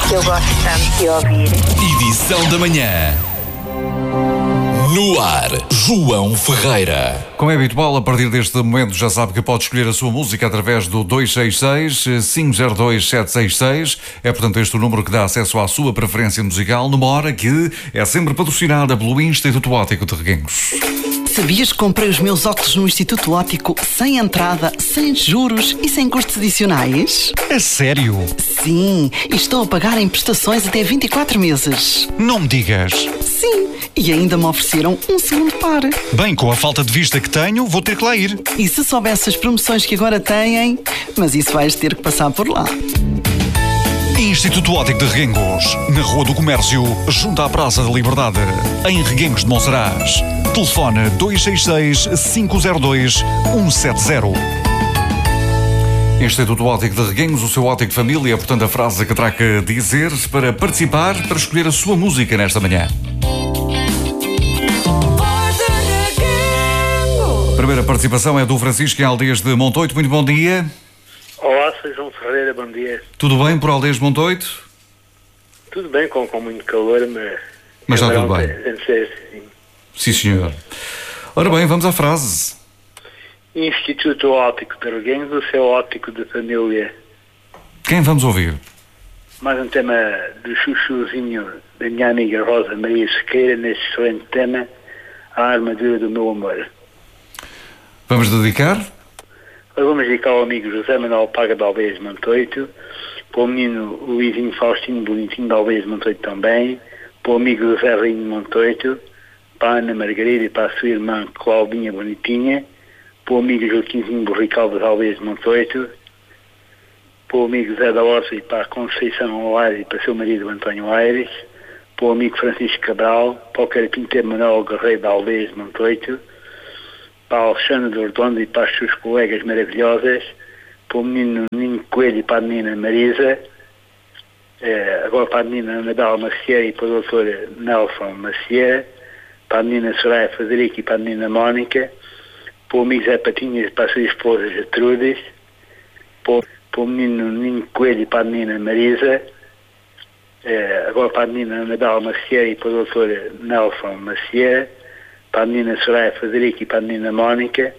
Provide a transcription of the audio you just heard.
que eu gosto tanto de ouvir. Edição da manhã. No ar, João Ferreira. Como é habitual, a partir deste momento já sabe que pode escolher a sua música através do 266-502-766. É, portanto, este o número que dá acesso à sua preferência musical numa hora que é sempre patrocinada pelo Instituto Óptico de Reguengos. Sabias que comprei os meus óculos no Instituto Óptico sem entrada, sem juros e sem custos adicionais? A sério? Sim, e estou a pagar em prestações até 24 meses. Não me digas. Sim, e ainda me ofereceram um segundo par. Bem, com a falta de vista que tenho, vou ter que lá ir. E se soubesse as promoções que agora têm, mas isso vais ter que passar por lá. Instituto Óptico de Reguengos, na Rua do Comércio, junto à Praça da Liberdade, em Reguengos de Monsaraz. Telefone 266-502-170. Instituto Óptico de Reguengos, o seu óptico de família, é, portanto, a frase que terá que dizer para participar, para escolher a sua música nesta manhã. A primeira participação é do Francisco em Aldeias de Montoito. Muito bom dia. Olá, sou João Ferreira, bom dia. Tudo bem por Aldeias de Montoito? Tudo bem, com muito calor, Mas está tudo bem. Sim. Sim, senhor. Ora bem, vamos à frase. Instituto Óptico de Reguengos, o seu óptico de família. Quem vamos ouvir? Mais um tema do chuchuzinho da minha amiga Rosa Maria Sequeira, neste excelente tema, A Armadura do Meu Amor. Vamos dedicar? Nós vamos dedicar ao amigo José Manuel Paga de Aldeias de Montoito, para o menino Luizinho Faustino Bonitinho de Aldeias de Montoito também, para o amigo José Rainho de Montoito, para a Ana Margarida e para a sua irmã Claudinha Bonitinha, para o amigo Joaquimzinho Borrical das Aldeias de Montoito, para o amigo Zé da Horta e para a Conceição Aires e para o seu marido António Aires, para o amigo Francisco Cabral, para o carpinteiro Manuel Guerreiro de Aldeias de Montoito, para Alexandre de Ordondo e para as suas colegas maravilhosas, para o menino Ninho Coelho e para a menina Marisa, agora para a menina Anabela Macieira e para o doutor Nelson Macieira, para a menina Soraya Federico e para a menina Mónica, para o amigo Zé Patinhas e para a sua esposa Gertrudes, para o menino Ninho Coelho e para a menina Marisa, agora para a menina Anabela Macieira e para o doutor Nelson Macieira, para a menina Soraya Federico e para a menina Mónica,